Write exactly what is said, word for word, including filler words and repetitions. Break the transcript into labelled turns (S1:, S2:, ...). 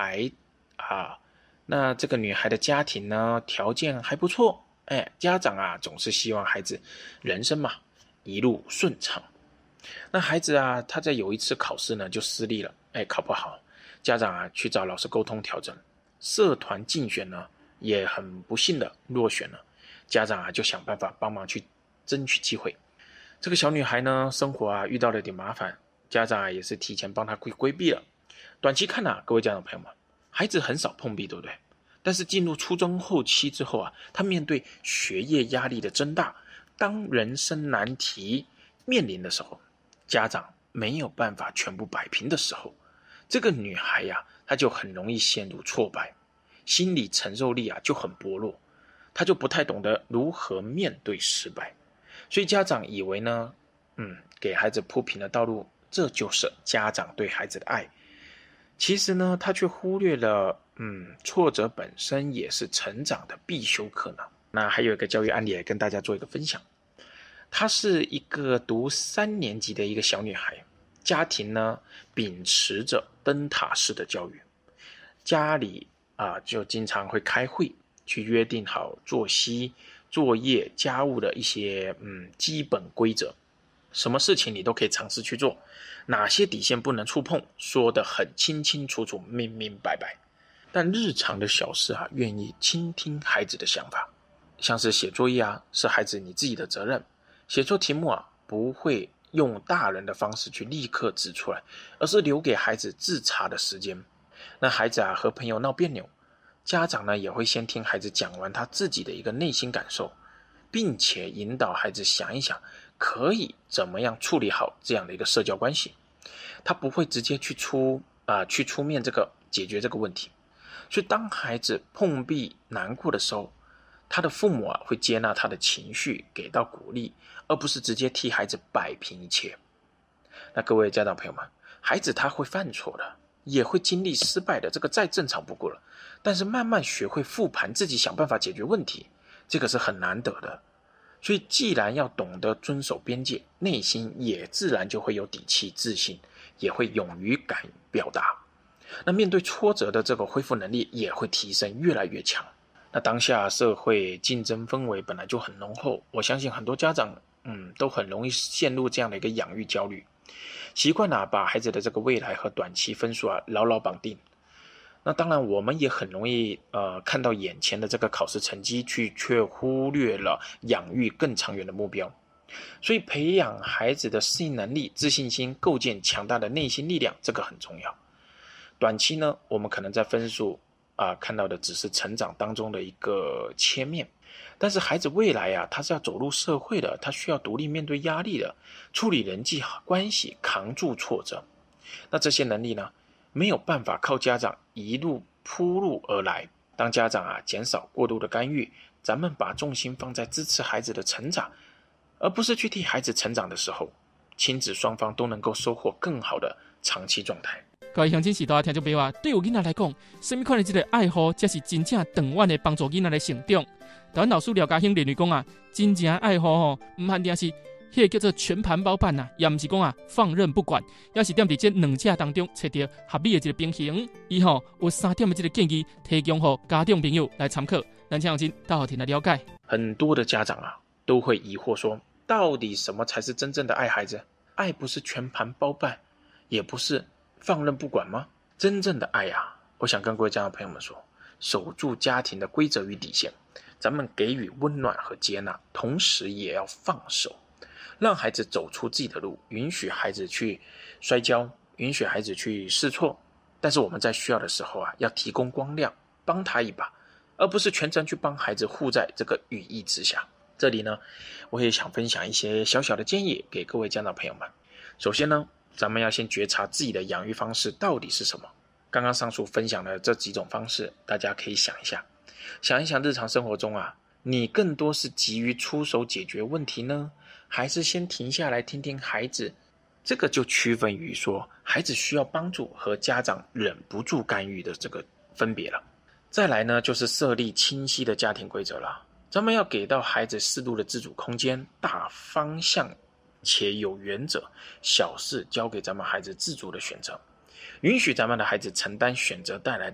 S1: 孩啊，那这个女孩的家庭呢，条件还不错，哎，家长啊总是希望孩子人生嘛一路顺畅。那孩子啊，他在有一次考试呢就失利了，哎，考不好，家长啊去找老师沟通调整，社团竞选呢也很不幸的落选了，家长啊就想办法帮忙去争取机会。这个小女孩呢，生活啊遇到了点麻烦，家长啊也是提前帮她规规避了。短期看啊，各位家长朋友们，孩子很少碰壁，对不对？但是进入初中后期之后啊，他面对学业压力的增大，当人生难题面临的时候，家长没有办法全部摆平的时候，这个女孩呀、啊，她就很容易陷入挫败，心理承受力啊就很薄弱，她就不太懂得如何面对失败。所以家长以为呢，嗯，给孩子铺平了道路，这就是家长对孩子的爱。其实呢，他却忽略了，嗯，挫折本身也是成长的必修课呢。那还有一个教育案例来跟大家做一个分享。她是一个读三年级的一个小女孩，家庭呢秉持着灯塔式的教育，家里啊就经常会开会，去约定好作息、作业、家务的一些嗯基本规则，什么事情你都可以尝试去做，哪些底线不能触碰，说得很清清楚楚、明明白白。但日常的小事啊，愿意倾听孩子的想法，像是写作业啊，是孩子你自己的责任。写作题目啊，不会用大人的方式去立刻指出来，而是留给孩子自查的时间。那孩子啊和朋友闹别扭，家长呢也会先听孩子讲完他自己的一个内心感受，并且引导孩子想一想可以怎么样处理好这样的一个社交关系。他不会直接去出啊、呃、去出面这个解决这个问题。所以当孩子碰壁难过的时候，他的父母啊会接纳他的情绪，给到鼓励，而不是直接替孩子摆平一切。那各位家长朋友们，孩子他会犯错的，也会经历失败的，这个再正常不过了。但是慢慢学会复盘，自己想办法解决问题，这个是很难得的。所以既然要懂得遵守边界，内心也自然就会有底气、自信，也会勇于敢表达。那面对挫折的这个恢复能力也会提升，越来越强。那当下社会竞争氛围本来就很浓厚，我相信很多家长嗯都很容易陷入这样的一个养育焦虑，习惯啊把孩子的这个未来和短期分数啊牢牢绑定。那当然我们也很容易呃看到眼前的这个考试成绩，去却忽略了养育更长远的目标。所以培养孩子的适应能力、自信心，构建强大的内心力量，这个很重要。短期呢，我们可能在分数啊、呃、看到的只是成长当中的一个切面，但是孩子未来啊，他是要走入社会的，他需要独立面对压力的，处理人际关系，扛住挫折。那这些能力呢，没有办法靠家长一路铺路而来。当家长啊减少过度的干预，咱们把重心放在支持孩子的成长，而不是去替孩子成长的时候，亲子双方都能够收获更好的长期状态。
S2: 各位乡亲时代听众朋友啊，对有囡仔来讲，什么款的这个爱护才是真正长远的帮助囡仔的成长。台湾老师廖家兴认为讲啊，真正爱护吼，唔限定是迄个叫做全盘包办呐，也唔是讲啊放任不管，也是踮伫这两者当中找到合理的这个平衡。以后有三点的这个建议，提供给家长朋友来参考。咱请乡亲到后庭来了解。
S1: 很多的家长啊，都会疑惑说，到底什么才是真正的爱孩子？爱不是全盘包办，也不是放任不管吗？真正的爱啊，我想跟各位家长朋友们说，守住家庭的规则与底线，咱们给予温暖和接纳，同时也要放手，让孩子走出自己的路，允许孩子去摔跤，允许孩子去试错，但是我们在需要的时候啊，要提供光亮，帮他一把，而不是全程去帮孩子护在这个羽翼之下。这里呢，我也想分享一些小小的建议给各位家长朋友们。首先呢，咱们要先觉察自己的养育方式到底是什么。刚刚上述分享的这几种方式，大家可以想一下，想一想日常生活中啊，你更多是急于出手解决问题呢，还是先停下来听听孩子？这个就区分于说孩子需要帮助和家长忍不住干预的这个分别了。再来呢，就是设立清晰的家庭规则了。咱们要给到孩子适度的自主空间，大方向且有原则，小事交给咱们孩子自主的选择，允许咱们的孩子承担选择带来